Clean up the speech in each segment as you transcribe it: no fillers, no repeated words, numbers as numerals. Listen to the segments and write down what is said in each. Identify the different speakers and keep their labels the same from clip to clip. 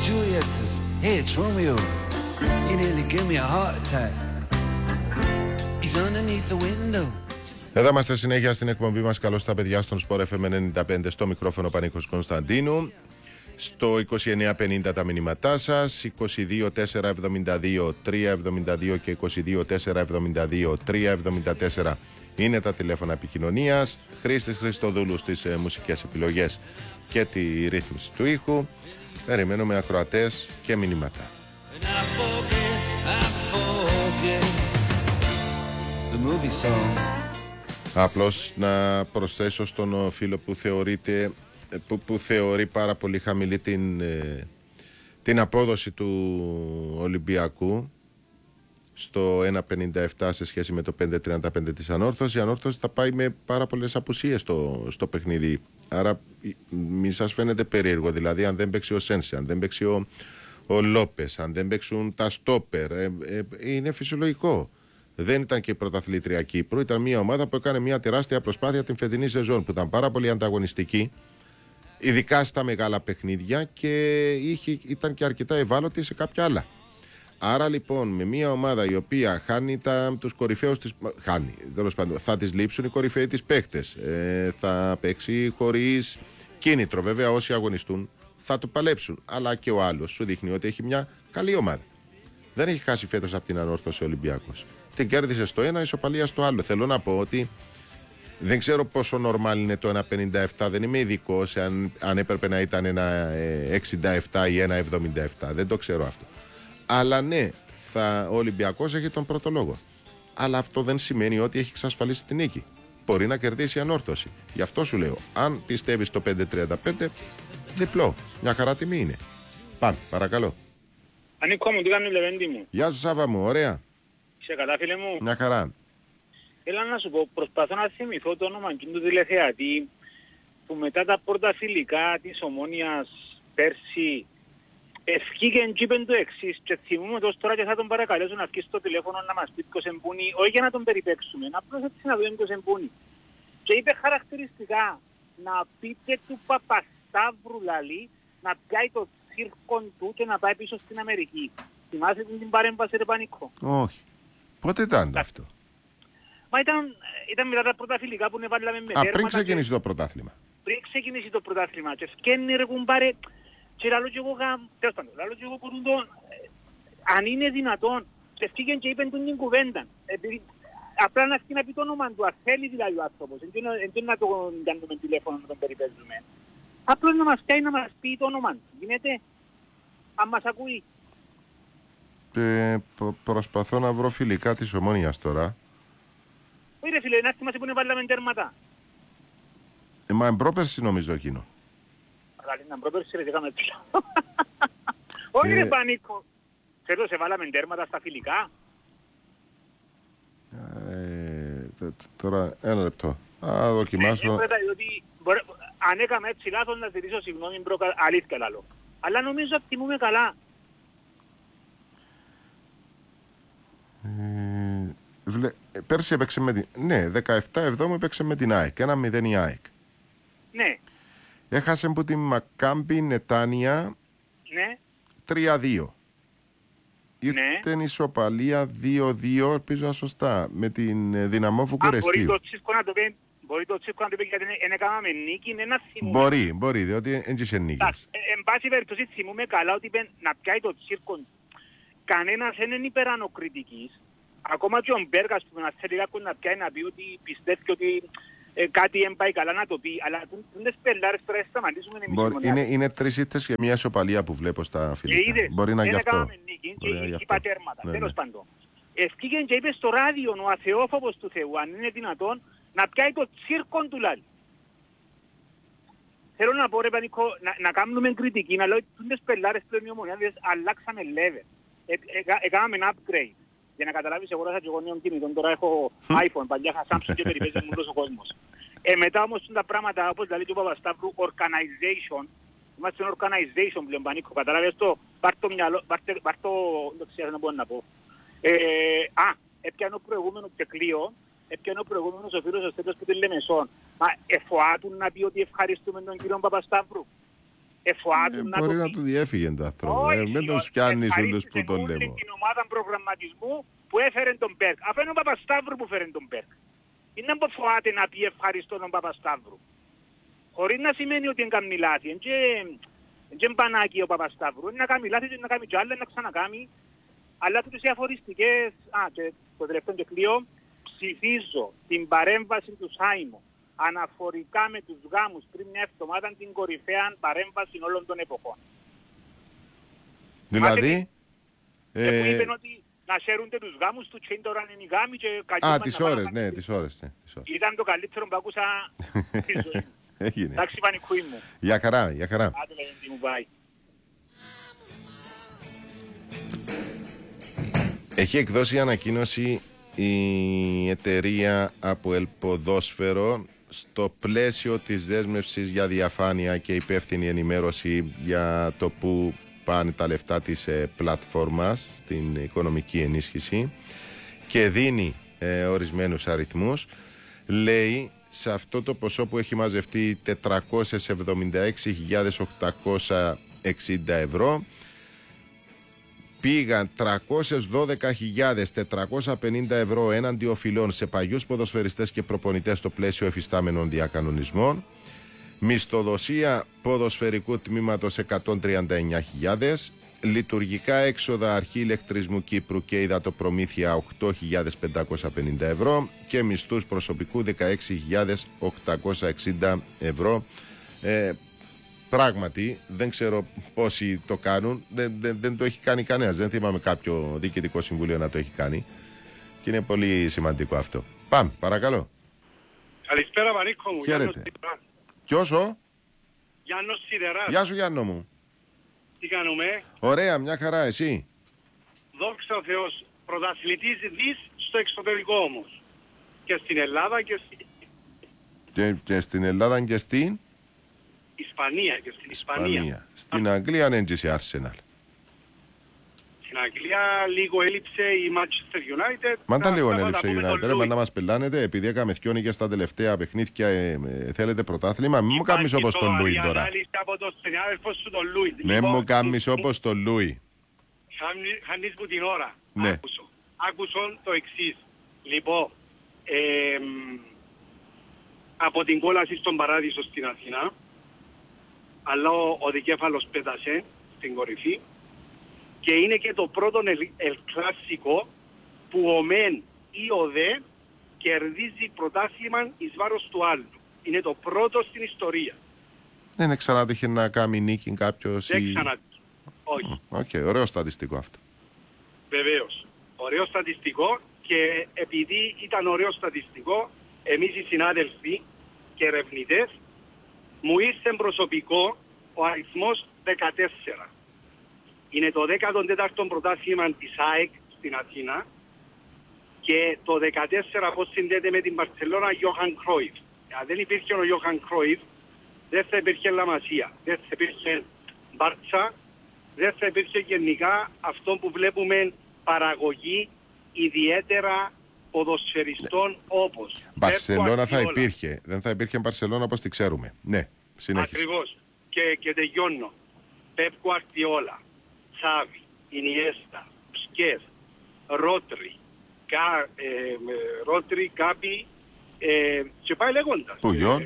Speaker 1: Juliet says, hey, it's Romeo. You nearly gave me a heart attack. He's underneath the window.
Speaker 2: Εδώ είμαστε συνέχεια στην εκπομπή μας. Καλώς τα παιδιά στον Sport FM 95. Στο μικρόφωνο Πανίκος Κωνσταντίνου. Στο 2950 τα μηνύματά σας. 22 472 372 και 22 472 374 είναι τα τηλέφωνα επικοινωνίας. Χρήστης Χριστοδούλου στις μουσικές επιλογές και τη ρύθμιση του ήχου. Περιμένουμε ακροατές και μηνύματα. Απλώς να προσθέσω στον φίλο που που θεωρεί πάρα πολύ χαμηλή την απόδοση του Ολυμπιακού στο 1.57 σε σχέση με το 5.35 της Ανόρθωσης. Η Ανόρθωση θα πάει με πάρα πολλές απουσίες στο παιχνίδι. Άρα μη σας φαίνεται περίεργο. Δηλαδή αν δεν παίξει ο Σένσε, αν δεν παίξει ο Λόπες, αν δεν παίξουν τα στόπερ, είναι φυσιολογικό. Δεν ήταν και η πρωταθλήτρια Κύπρου. Ήταν μια ομάδα που έκανε μια τεράστια προσπάθεια την φετινή σεζόν, που ήταν πάρα πολύ ανταγωνιστική, ειδικά στα μεγάλα παιχνίδια, και ήταν και αρκετά ευάλωτη σε κάποια άλλα. Άρα λοιπόν με μια ομάδα η οποία χάνει τους κορυφαίους της, θα της λείψουν οι κορυφαίοι της παίκτες, θα παίξει χωρίς κίνητρο. Βέβαια όσοι αγωνιστούν θα το παλέψουν, αλλά και ο άλλος σου δείχνει ότι έχει μια καλή ομάδα. Δεν έχει χάσει φέτος από την Ανόρθωση ο Ολυμπιακός. Την κέρδισε στο ένα, ισοπαλία στο άλλο. Θέλω να πω ότι δεν ξέρω πόσο normal είναι το 1.57. Δεν είμαι ειδικός αν έπρεπε να ήταν ένα 67 ή ένα 77. Δεν το ξέρω αυτό. Αλλά ναι, ο Ολυμπιακός έχει τον πρώτο λόγο. Αλλά αυτό δεν σημαίνει ότι έχει εξασφαλίσει την νίκη. Μπορεί να κερδίσει η Ανόρθωση. Γι' αυτό σου λέω, αν πιστεύεις το 5.35, διπλό. Μια χαρά τιμή είναι. Πάμε, παρακαλώ.
Speaker 3: Ανήκω μου, τι κάνει Λεβέντη μου.
Speaker 2: Γεια σου Σάβα μου, ωραία.
Speaker 3: Είσαι καλά φίλε μου.
Speaker 2: Μια χαρά.
Speaker 3: Έλα να σου πω, προσπαθώ να θυμηθώ το όνομα του τηλεθεατή που μετά τα πρώτα φιλικά της Ομόνοιας πέρσι ευκήκε και είπεν το εξής, και θυμούμε τόσο τώρα και θα τον παρακαλέσω να βγει στο τηλέφωνο να μας πει ποιος εμπούνει, όχι για να τον περιπέξουμε, απλώς έτσι να δούμε ποιος εμπούνει. Και είπε χαρακτηριστικά να πείτε του Παπασταύρου λαλή να πιάει το τσίρκον του και να πάει πίσω στην Αμερική. Θυμάσαι την παρέμβαση ρε Πανίκο?
Speaker 2: Όχι. Πότε ήταν αυτό?
Speaker 3: Μα ήταν μετά τα πρώτα φιλικά που βάλαμε με τέρματα.
Speaker 2: Πριν ξεκινήσει το πρωτάθλημα.
Speaker 3: Πριν ξεκινήσει το πρωτάθλημα. Και φκένει ρε κουμπάρε. Και λαλό και εγώ τέλος πάντων, λαλό και εγώ μπορούν τον, αν είναι δυνατόν, και φύγαν και είπαν την κουβέντα. Απλά να φύγει να πει το όνομα του, αν θέλει δηλαδή ο άνθρωπος. Δεν να τον κάνουμε τηλέφωνο να τον περιπέζουμε. Απλώς να μας κάνει να μας πει το όνομα του. Γίνεται, αν μας ακούει.
Speaker 2: Προσπαθώ να βρω φιλικά της Ομόνοιας τώρα.
Speaker 3: Όχι ρε φίλε, να θυμάσαι που βάλαμε τέρματα.
Speaker 2: Μα εμπρόπερση νομίζω εκείνο.
Speaker 3: Αλλά είναι εμπρόπερση ρε και κάμε πίσω. Όχι ρε Πανίκο. Ξέρω σε βάλαμε τέρματα στα φιλικά.
Speaker 2: Τώρα ένα λεπτό. Α, δοκιμάσω.
Speaker 3: Αν έκαμε έτσι λάθος να ζητήσω συγγνώμη αλήθεια λαλό. Αλλά νομίζω ότι θυμούμε καλά.
Speaker 2: Πέρσι έπαιξε με την... Ναι, 17-7 έπαιξε με την ΑΕΚ. 1-0 η ΑΕΚ.
Speaker 3: Ναι.
Speaker 2: Έχασε από τη Μακάμπι Νετάνια.
Speaker 3: Ναι.
Speaker 2: 3-2. Ήρθε η ισοπαλία 2-2, ελπίζω σωστά, με την Δυναμό Βουκουρεστίου.
Speaker 3: Μπορεί το Τσίσκο να το πει γιατί δεν έκαναμε νίκη, είναι ένα θυμούμε.
Speaker 2: Μπορεί, διότι δεν είσαι νίκης.
Speaker 3: Εν πάση περιπτώσει θυμούμε καλά ότι να πιάει το Τσίσκο. Κανένας δεν είναι υπερανοκριτικής. Ακόμα και ο Μπέργας που να θέλει κάποιον να πιάει να πει ότι πιστεύει ότι κάτι δεν πάει καλά να το πει. Αλλά δεν σπελάρες τώρα σταματήσουμε εμείς.
Speaker 2: Είναι 3 ήττες και μια ισοπαλία που βλέπω στα φιλικά. Μπορεί να γι' αυτό.
Speaker 3: Και είπα τέρματα, τέλος πάντων. Ευκήγε και είπε στο ράδιο ο αθεόφοβος του Θεού, αν είναι δυνατόν, να πιάει το τσίρκον του λάλη. Θέλω να πω ρε Πανίκο, να κάνουμε κριτική, να λέω ότι τις πελάρες πλέον οι Ομονιάδες αλλάξαμε level. Έκαναμε ένα upgrade. Για να καταλάβεις, εγώ θα και εγώ νέων κινητών, τώρα έχω iPhone, παλιά είχα Samsung και περιπέζει μου όλος ο κόσμος. Μετά όμως τα πράγματα, όπως λέει του Παπασταύρου, organization, είμαστε ένα organization πλέον Πανίκο, καταλάβεις το, πάρ' το μυαλό, πάρ' το, δεν ξέρω να μπορώ να πω. Έπιανε ο προηγούμενος και κλείω, έπιανε ο προηγούμενος ο φίλος ο Στέλιος που την Λεμεσόν. Μα εφοάτουν να πει ότι ευχαριστούμε τον κύριο Παπασταύρου. εφοάτουν να το
Speaker 2: μπορεί να
Speaker 3: πει.
Speaker 2: του διέφυγε το άνθρωπο. Μην τον πιάνεις όλους που τον λέμε.
Speaker 3: Την ομάδα προγραμματισμού που έφερε τον Μπέρκ. Αυτό είναι ο Παπασταύρου που φέρε τον Μπέρκ. Είναι που φοβάται να πει ευχαριστώ τον Παπασταύρου. Χωρίς να σημαίνει ότι είναι κάνει λάθη. Είναι πανάκι ο Παπασταύρου. Είναι να κάνει λάθη, να κάνει κι άλλα, να ξανακάνει. Αλλά τις διαφοριστικές... και το τελευταίο και κλείω. Ψηφίζω την παρέμβαση του Σάιμο αναφορικά με τους γάμους πριν μια εβδομάδα την κορυφαία παρέμβαση όλων των εποχών.
Speaker 2: Δηλαδή...
Speaker 3: που είπαν ότι να σέρονται τους γάμους του και τώρα είναι οι γάμοι και καλή
Speaker 2: τις ώρες, ναι, τις ώρες.
Speaker 3: Ήταν το καλύτερο που άκουσα στη ζωή μου.
Speaker 2: Έγινε.
Speaker 3: Εντάξει πανικούι μου.
Speaker 2: Για χαρά, για χαρά.
Speaker 3: Άντε τι μου πάει.
Speaker 2: Έχει εκδώσει ανακοίνωση η εταιρεία από Ελποδόσφαιρο στο πλαίσιο της δέσμευσης για διαφάνεια και υπεύθυνη ενημέρωση για το που πάνε τα λεφτά της πλατφόρμας στην οικονομική ενίσχυση και δίνει ορισμένους αριθμούς. Λέει σε αυτό το ποσό που έχει μαζευτεί 476.860 ευρώ πήγαν 312.450 ευρώ έναντι οφειλών σε παγιούς ποδοσφαιριστές και προπονητές στο πλαίσιο εφιστάμενων διακανονισμών, μισθοδοσία ποδοσφαιρικού τμήματος 139.000, λειτουργικά έξοδα αρχή ηλεκτρισμού Κύπρου και υδατοπρομήθεια 8.550 ευρώ και μισθούς προσωπικού 16.860 ευρώ. Πράγματι, δεν ξέρω πόσοι το κάνουν, δεν το έχει κάνει κανένας. Δεν θυμάμαι κάποιο διοικητικό συμβούλιο να το έχει κάνει. Και είναι πολύ σημαντικό αυτό. Πάμε, παρακαλώ.
Speaker 4: Καλησπέρα Μαρίκο μου.
Speaker 2: Χαίρετε. Ποιος ο?
Speaker 4: Γιάννος Σιδεράς.
Speaker 2: Γεια σου Γιάννο μου.
Speaker 4: Τι κάνουμε?
Speaker 2: Ωραία, μια χαρά, εσύ?
Speaker 4: Δόξα ο Θεός. Πρωταθλητής δις στο εξωτερικό όμως. Και στην Ελλάδα και
Speaker 2: και στην Ελλάδα και στην
Speaker 4: Ισπανία και στην Ισπανία.
Speaker 2: Στην Αγγλία είναι και σε Arsenal.
Speaker 4: Στην Αγγλία λίγο έλειψε η Manchester United.
Speaker 2: Μα τα λίγο έλειψε η United. Μα να μας πελάνετε επειδή έκαμε θκιόνι και στα τελευταία παιχνίδια θέλετε πρωτάθλημα. Μην μου κάνεις όπως τον Λούι τώρα. Μην μου κάνεις όπως τον Λούι.
Speaker 4: Χάνεις μου την ώρα.
Speaker 2: Ναι.
Speaker 4: Άκουσον το εξής. Λοιπόν, από την κόλαση στον Παράδεισο στην Αθήνα, αλλά ο δικέφαλος πέτασε στην κορυφή και είναι και το πρώτο ελκλάσικο που ο μεν ή ο δε κερδίζει πρωτάθλημα εις βάρος του άλλου. Είναι το πρώτο στην ιστορία.
Speaker 2: Δεν ξανάτυχε να κάνει νίκη κάποιος?
Speaker 4: Δεν ξανάτυχε. Όχι.
Speaker 2: Ωραίο στατιστικό αυτό.
Speaker 4: Βεβαίως. Ωραίο στατιστικό και επειδή ήταν ωραίο στατιστικό, εμείς οι συνάδελφοι και ερευνητές μου ήρθε προσωπικό ο αριθμός 14. Είναι το 14ο πρωτάθλημα της ΑΕΚ στην Αθήνα και το 14 πώς συνδέεται με την Μπαρσελόνα Johan Cruyff. Αν δεν υπήρχε ο Johan Cruyff, δεν θα υπήρχε Λαμασία, δεν θα υπήρχε Μπάρτσα, δεν θα υπήρχε γενικά αυτό που βλέπουμε παραγωγή ιδιαίτερα ποδοσφαιριστών όπως
Speaker 2: Μπαρσελόνα θα υπήρχε, δεν θα υπήρχε Μπαρσελόνα όπως τη ξέρουμε. Ναι, συνέχισε.
Speaker 4: Ακριβώς. Και τελειώνω. Πεπ Γκουαρδιόλα, Τσάβι, Ινιέστα, Μπουσκέτ, Ρότρι, Κάπι και πάει λέγοντας.
Speaker 2: Πουγιόλ,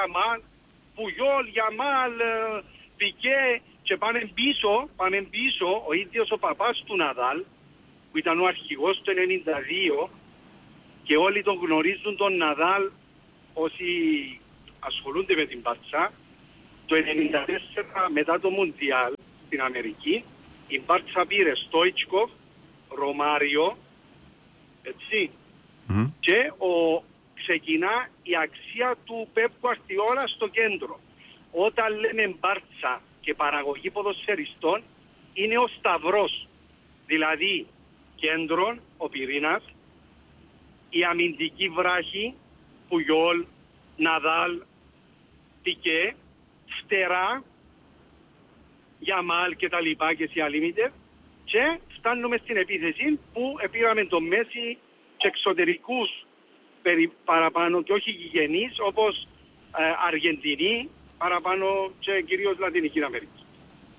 Speaker 4: Γιαμάλ, Πικέ και πάνε πίσω ο ίδιος ο παπάς του Ναδάλ που ήταν ο αρχηγός του 92 και όλοι τον γνωρίζουν τον Ναδάλ όσοι ασχολούνται με την Μπάρτσα. Το 1994 μετά το Μουντιάλ στην Αμερική η Μπάρτσα πήρε Στόιτσκοφ, Ρωμάριο, έτσι, και ξεκινά η αξία του Πεπ Γκουαρδιόλα στο κέντρο. Όταν λέμε Μπάρτσα και παραγωγή ποδοσφαιριστών είναι ο σταυρός, δηλαδή κέντρον, ο πυρήνας, η αμυντική βράχη, Πουγιόλ, Ναδάλ, Πικέ, φτερά, Γιαμάλ και τα λοιπά και Σιαλίμιτερ και φτάνουμε στην επίθεση που επήραμε το Μέση και εξωτερικούς παραπάνω και όχι γηγενείς όπως Αργεντινή παραπάνω και κυρίως Λατινική Αμερική.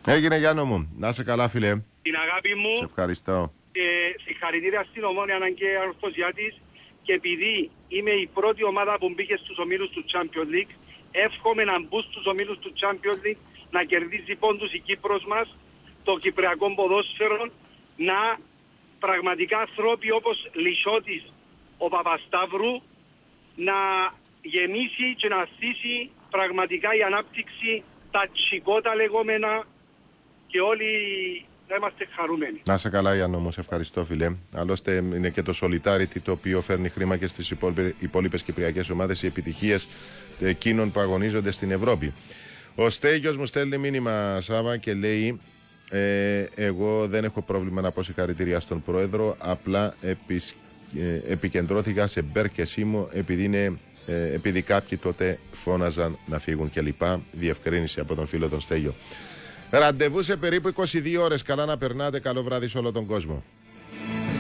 Speaker 2: Έγινε, Γιάννο μου. Να είσαι καλά, φίλε.
Speaker 4: Την αγάπη μου.
Speaker 2: Σε ευχαριστώ.
Speaker 4: Συγχαρητήρια στην Ομόνια και αρθωσιά της. Και επειδή είμαι η πρώτη ομάδα που μπήκε στους ομίλους του Champions League, εύχομαι να μπουν στους ομίλους του Champions League, να κερδίζει πόντους η Κύπρος μας, το κυπριακό ποδόσφαιρο, να πραγματικά ανθρώποι όπως Λυσότης, ο Παπασταύρου, να γεμίσει και να στήσει πραγματικά η ανάπτυξη, τα τσικότα λεγόμενα, και όλοι να είμαστε χαρούμενοι.
Speaker 2: Να είσαι καλά, Γιάννο μου, σε ευχαριστώ, φίλε. Άλλωστε είναι και το Solidarity, το οποίο φέρνει χρήμα και στις υπόλοιπες κυπριακές ομάδες, οι επιτυχίες εκείνων που αγωνίζονται στην Ευρώπη. Ο Στέγιος μου στέλνει μήνυμα, Σάβα, και λέει: εγώ δεν έχω πρόβλημα να πω συγχαρητήρια στον πρόεδρο, απλά επικεντρώθηκα σε Μπέρ και Σίμω επειδή κάποιοι τότε φώναζαν να φύγουν κλπ. Διευκρίνηση από τον φίλο τον Στέγιο. Ραντεβού σε περίπου 22 ώρες. Καλά να περνάτε. Καλό βράδυ σε όλο τον κόσμο.